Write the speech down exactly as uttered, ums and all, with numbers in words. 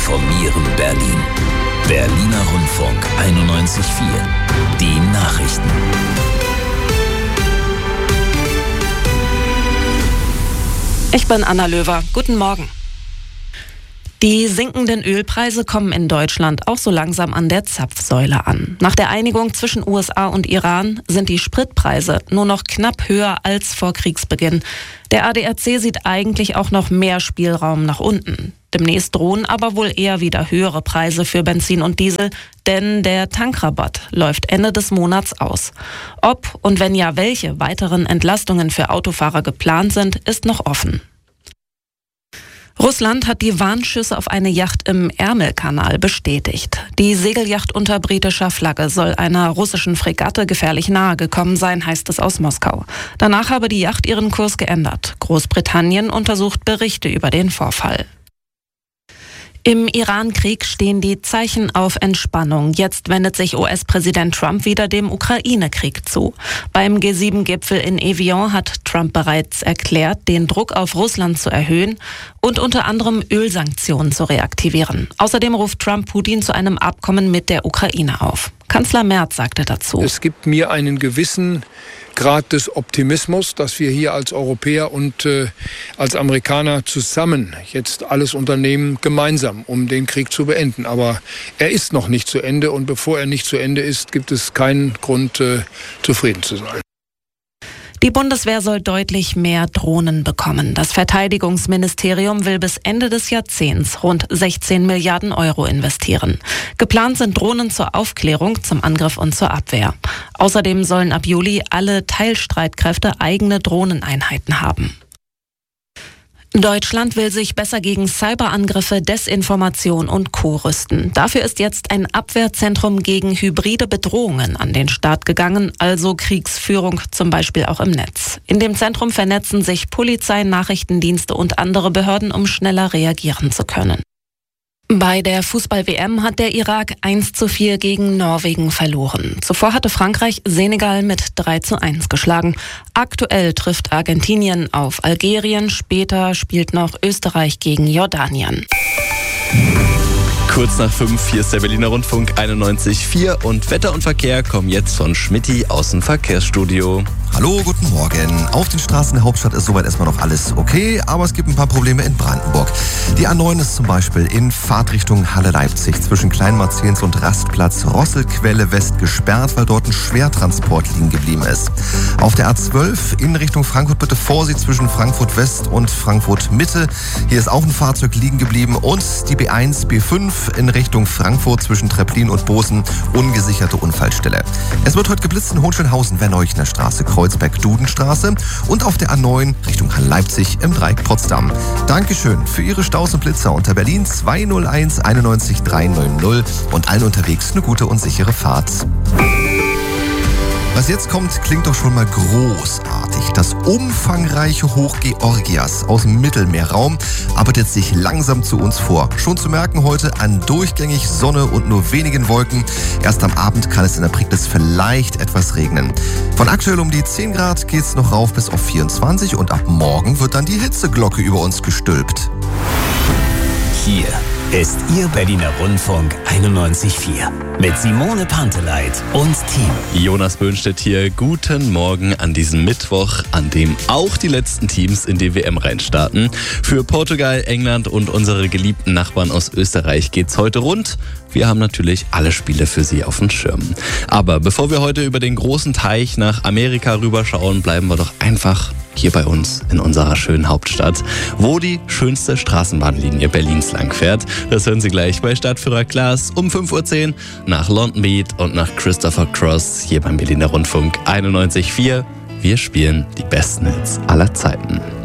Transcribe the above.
informieren Berlin. Berliner Rundfunk einundneunzig Komma vier. Die Nachrichten. Ich bin Anna Löwer. Guten Morgen. Die sinkenden Ölpreise kommen in Deutschland auch so langsam an der Zapfsäule an. Nach der Einigung zwischen U S A und Iran sind die Spritpreise nur noch knapp höher als vor Kriegsbeginn. Der A D A C sieht eigentlich auch noch mehr Spielraum nach unten. Demnächst drohen aber wohl eher wieder höhere Preise für Benzin und Diesel, denn der Tankrabatt läuft Ende des Monats aus. Ob und wenn ja, welche weiteren Entlastungen für Autofahrer geplant sind, ist noch offen. Russland hat die Warnschüsse auf eine Yacht im Ärmelkanal bestätigt. Die Segelyacht unter britischer Flagge soll einer russischen Fregatte gefährlich nahe gekommen sein, heißt es aus Moskau. Danach habe die Yacht ihren Kurs geändert. Großbritannien untersucht Berichte über den Vorfall. Im Iran-Krieg stehen die Zeichen auf Entspannung. Jetzt wendet sich U S-Präsident Trump wieder dem Ukraine-Krieg zu. Beim G sieben Gipfel in Evian hat Trump bereits erklärt, den Druck auf Russland zu erhöhen und unter anderem Ölsanktionen zu reaktivieren. Außerdem ruft Trump Putin zu einem Abkommen mit der Ukraine auf. Kanzler Merz sagte dazu: Es gibt mir einen gewissen Grad des Optimismus, dass wir hier als Europäer und äh, als Amerikaner zusammen jetzt alles unternehmen, gemeinsam, um den Krieg zu beenden. Aber er ist noch nicht zu Ende und bevor er nicht zu Ende ist, gibt es keinen Grund, äh, zufrieden zu sein. Die Bundeswehr soll deutlich mehr Drohnen bekommen. Das Verteidigungsministerium will bis Ende des Jahrzehnts rund sechzehn Milliarden Euro investieren. Geplant sind Drohnen zur Aufklärung, zum Angriff und zur Abwehr. Außerdem sollen ab Juli alle Teilstreitkräfte eigene Drohneneinheiten haben. Deutschland will sich besser gegen Cyberangriffe, Desinformation und Co. rüsten. Dafür ist jetzt ein Abwehrzentrum gegen hybride Bedrohungen an den Start gegangen, also Kriegsführung zum Beispiel auch im Netz. In dem Zentrum vernetzen sich Polizei, Nachrichtendienste und andere Behörden, um schneller reagieren zu können. Bei der Fußball-W M hat der Irak eins zu vier gegen Norwegen verloren. Zuvor hatte Frankreich Senegal mit drei zu eins geschlagen. Aktuell trifft Argentinien auf Algerien, später spielt noch Österreich gegen Jordanien. Kurz nach fünf, hier ist der Berliner Rundfunk einundneunzig Komma vier und Wetter und Verkehr kommen jetzt von Schmitty aus dem Verkehrsstudio. Hallo, guten Morgen. Auf den Straßen der Hauptstadt ist soweit erstmal noch alles okay, aber es gibt ein paar Probleme in Brandenburg. Die A neun ist zum Beispiel in Fahrtrichtung Halle-Leipzig zwischen Kleinmarzens und Rastplatz Rosselquelle West gesperrt, weil dort ein Schwertransport liegen geblieben ist. Auf der A zwölf in Richtung Frankfurt bitte Vorsicht zwischen Frankfurt West und Frankfurt Mitte. Hier ist auch ein Fahrzeug liegen geblieben und die B eins, B fünf in Richtung Frankfurt zwischen Treplin und Bozen, ungesicherte Unfallstelle. Es wird heute geblitzt in Hohenschönhausen, Werneuchner Straße, Kreuzberg-Dudenstraße und auf der A neun Richtung Halle-Leipzig im Dreieck Potsdam. Dankeschön für Ihre Staus und Blitzer unter Berlin zwei null eins einundneunzig drei neun null und allen unterwegs eine gute und sichere Fahrt. Was jetzt kommt, klingt doch schon mal großartig. Das umfangreiche Hoch Georgias aus dem Mittelmeerraum arbeitet sich langsam zu uns vor. Schon zu merken heute an durchgängig Sonne und nur wenigen Wolken. Erst am Abend kann es in der Prignitz vielleicht etwas regnen. Von aktuell um die zehn Grad geht's noch rauf bis auf vierundzwanzig und ab morgen wird dann die Hitzeglocke über uns gestülpt. Hier ist Ihr Berliner Rundfunk einundneunzig Komma vier mit Simone Panteleit und Team. Jonas Böhnstedt hier. Guten Morgen an diesem Mittwoch, an dem auch die letzten Teams in die W M reinstarten. Für Portugal, England und unsere geliebten Nachbarn aus Österreich geht's heute rund. Wir haben natürlich alle Spiele für Sie auf dem Schirm. Aber bevor wir heute über den großen Teich nach Amerika rüberschauen, bleiben wir doch einfach hier bei uns in unserer schönen Hauptstadt, wo die schönste Straßenbahnlinie Berlins langfährt. Das hören Sie gleich bei Stadtführer Klaas um fünf Uhr zehn nach London Beat und nach Christopher Cross hier beim Berliner Rundfunk einundneunzig Komma vier. Wir spielen die besten Hits aller Zeiten.